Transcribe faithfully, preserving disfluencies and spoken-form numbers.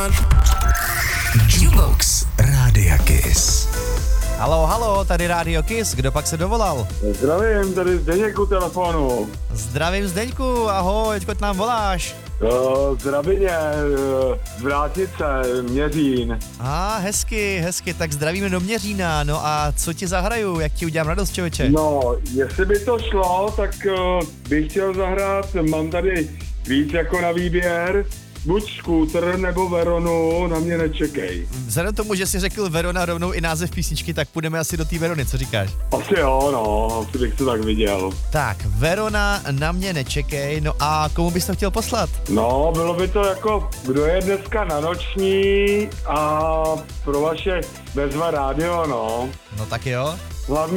Jukebox Rádia Kiss. Halo, halo, tady Rádio Kiss, kdo pak se dovolal? Zdravím, tady Zdeněk u telefonu. Zdravím Zdeňku, ahoj, teďko nám voláš. Uh, Zdravině, uh, z Vrátnice, Měřín. A ah, hezky, hezky, tak zdravíme do Měřína, no a co ti zahraju, jak ti udělám radost, člověče? No, jestli by to šlo, tak uh, bych chtěl zahrát, mám tady víc jako na výběr, buď Skútr nebo Veronu, Na mě nečekej. Vzhledem tomu, že jsi řekl Verona rovnou i název písničky, tak půjdeme asi do té Verony, co říkáš? Asi jo, no, asi bych to tak viděl. Tak, Verona, Na mě nečekej, no a komu bys to chtěl poslat? No, bylo by to jako, kdo je dneska na noční a pro vaše bezva rádio, no. No tak jo. Hlavně